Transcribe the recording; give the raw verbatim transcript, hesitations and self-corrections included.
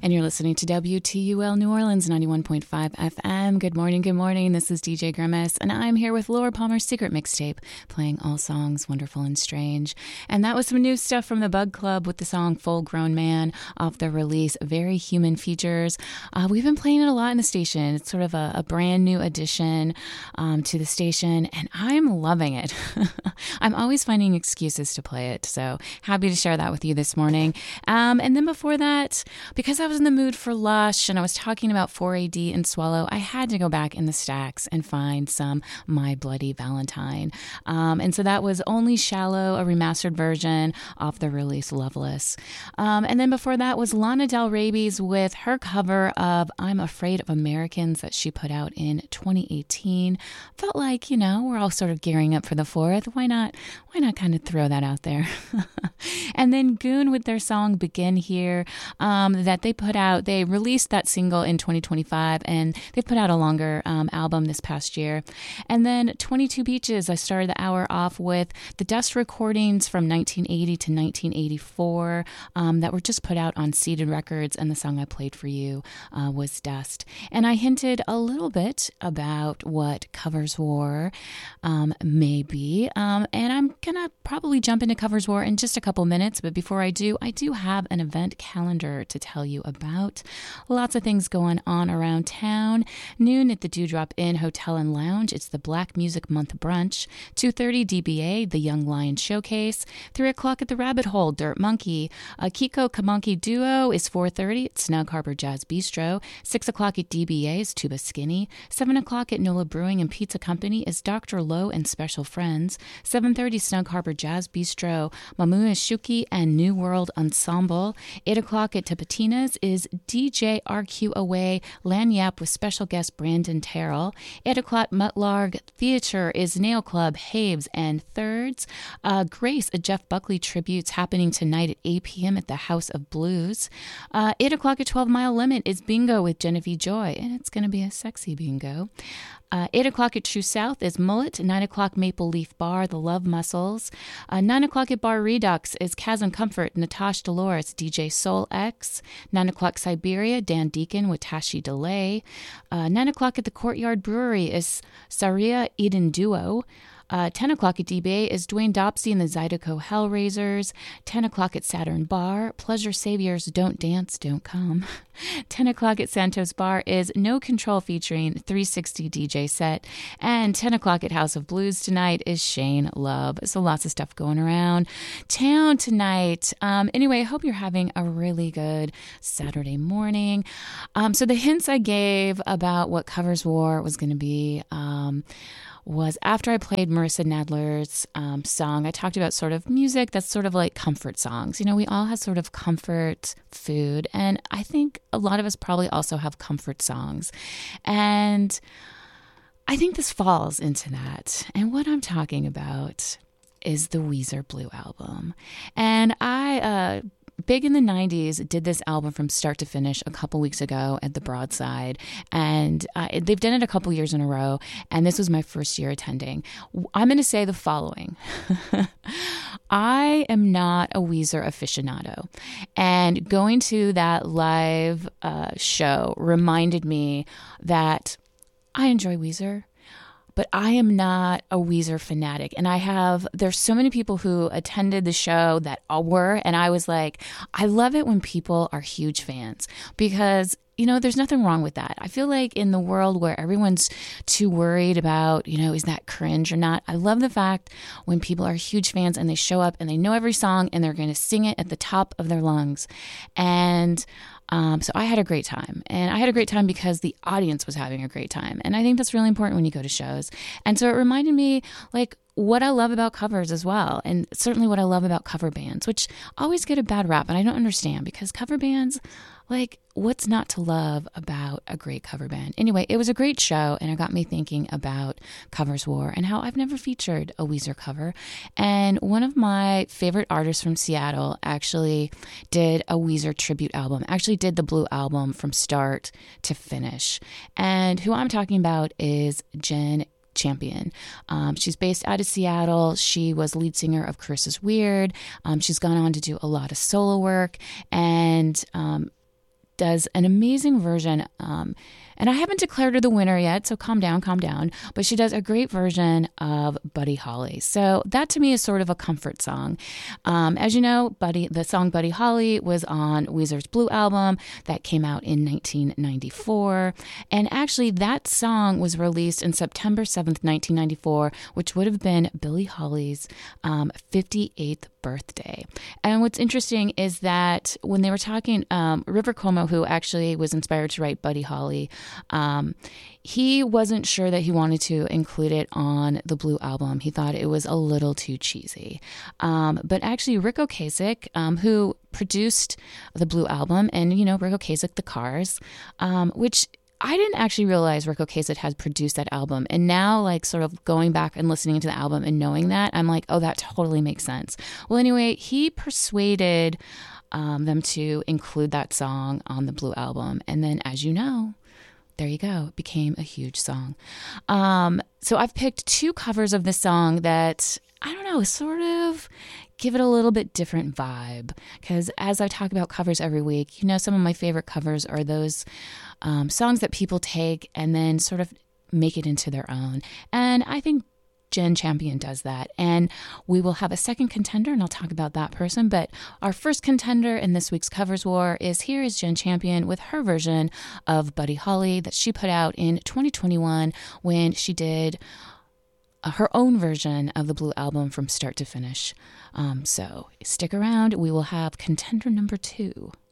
And you're listening to W T U L New Orleans ninety-one point five F M. Good morning, good morning. This is D J Grimace, and I'm here with Laura Palmer's Secret Mixtape, playing all songs wonderful and strange. And that was some new stuff from the Bug Club with the song Full Grown Man off the release Very Human Features. Uh, we've been playing it a lot in the station. It's sort of a, a brand new addition um, to the station, and I'm loving it. I'm always finding excuses to play it, so happy to share that with you this morning. Um, and then before that, because I was in the mood for Lush and I was talking about four A D and Swallow, I had to go back in the stacks and find some My Bloody Valentine. Um, and so that was Only Shallow, a remastered version off the release Loveless. Um, and then before that was Lana Del Rey's with her cover of I'm Afraid of Americans that she put out in twenty eighteen. Felt like, you know, we're all sort of gearing up for the fourth. Why not, why not kind of throw that out there? And then Goon with their song Begin Here, um, that they put out. They released that single in twenty twenty-five, and they put out a longer um, album this past year. And then twenty-two Beaches, I started the hour off with the Dust recordings from nineteen eighty to nineteen eighty-four um, that were just put out on Seeded Records, and the song I played for you uh, was Dust. And I hinted a little bit about what Covers War um, may be, um, and I'm going to probably jump into Covers War in just a couple minutes, but before I do, I do have an event calendar to tell you about. Lots of things going on around town. Noon at the Dewdrop Inn Hotel and Lounge, it's the Black Music Month Brunch. two thirty D B A, the Young Lion Showcase. three o'clock at the Rabbit Hole, Dirt Monkey. A Kiko Kamonkey Duo is four thirty at Snug Harbor Jazz Bistro. six o'clock at D B A's Tuba Skinny. seven o'clock at Nola Brewing and Pizza Company is Doctor Lowe and Special Friends. seven thirty Snug Harbor Jazz Bistro, Mamuna Shuki and New World Ensemble. eight o'clock at Tapatina's is D J R Q Away, Lanyap with special guest Brandon Terrell. eight o'clock Mutlarg Theater is Nail Club, Haves, and Thirds. Uh, Grace, a Jeff Buckley tribute happening tonight at eight p.m. at the House of Blues. Uh, eight o'clock at twelve Mile Limit is Bingo with Genevieve Joy, and it's going to be a sexy bingo. Uh, eight o'clock at True South is Mullet. nine o'clock Maple Leaf Bar, The Love Muscles. Uh, nine o'clock at Bar Redux is Chasm Comfort, Natasha Dolores, D J Soul X. nine o'clock Siberia, Dan Deacon with Tashi Delay. Uh, nine o'clock at the Courtyard Brewery is Saria Eden Duo. Uh, ten o'clock at D B A is Dwayne Dopsy and the Zydeco Hellraisers. ten o'clock at Saturn Bar, Pleasure Saviors, Don't Dance, Don't Come. ten o'clock at Santos Bar is No Control featuring three sixty D J set. And ten o'clock at House of Blues tonight is Shane Love. So lots of stuff going around town tonight. Um, anyway, I hope you're having a really good Saturday morning. Um, so the hints I gave about what Covers War was going to be um, was after I played Marissa Nadler's um, song, I talked about sort of music that's sort of like comfort songs. You know, we all have sort of comfort food, and I think a lot of us probably also have comfort songs. And I think this falls into that. And what I'm talking about is the Weezer Blue album. And I, uh, big in the nineties, did this album from start to finish a couple weeks ago at the Broadside, and uh, they've done it a couple years in a row, and this was my first year attending. I'm going to say the following. I am not a Weezer aficionado, and going to that live uh, show reminded me that I enjoy Weezer, but I am not a Weezer fanatic. And I have, there's so many people who attended the show that were, and I was like, I love it when people are huge fans, because, you know, there's nothing wrong with that. I feel like in the world where everyone's too worried about, you know, is that cringe or not? I love the fact when people are huge fans and they show up and they know every song and they're going to sing it at the top of their lungs. And Um, so I had a great time, and I had a great time because the audience was having a great time. And I think that's really important when you go to shows. And so it reminded me, like, what I love about covers as well, and certainly what I love about cover bands, which always get a bad rap, and I don't understand, because cover bands, like, what's not to love about a great cover band? Anyway, it was a great show, and it got me thinking about Covers War and how I've never featured a Weezer cover. And one of my favorite artists from Seattle actually did a Weezer tribute album, actually did the Blue album from start to finish. And who I'm talking about is Jen Champion. Um, she's based out of Seattle. She was lead singer of Chris is Weird. Um, she's gone on to do a lot of solo work, and um, does an amazing version. Um, and I haven't declared her the winner yet, so calm down, calm down. But she does a great version of Buddy Holly. So that to me is sort of a comfort song. Um, as you know, Buddy, the song Buddy Holly was on Weezer's Blue album that came out in nineteen ninety-four. And actually that song was released in September seventh, nineteen ninety-four, which would have been Billie Holida's um, fifty-eighth birthday. And what's interesting is that when they were talking, um, River Cuomo, who actually was inspired to write Buddy Holly, um, he wasn't sure that he wanted to include it on the Blue album. He thought it was a little too cheesy. Um, but actually, Ric Ocasek, um, who produced the Blue album, and, you know, Ric Ocasek, The Cars, um, which I didn't actually realize Ric Ocasek had produced that album. And now, like, sort of going back and listening to the album and knowing that, I'm like, oh, that totally makes sense. Well, anyway, he persuaded um, them to include that song on the Blue album. And then, as you know, there you go. It became a huge song. Um, so I've picked two covers of this song that, I don't know, sort of give it a little bit different vibe. Because as I talk about covers every week, you know, some of my favorite covers are those um, songs that people take and then sort of make it into their own. And I think Jen Champion does that. And we will have a second contender, and I'll talk about that person. But our first contender in this week's Covers War is here is Jen Champion with her version of Buddy Holly that she put out in twenty twenty-one when she did her own version of the Blue album from start to finish. Um, so stick around. We will have contender number two.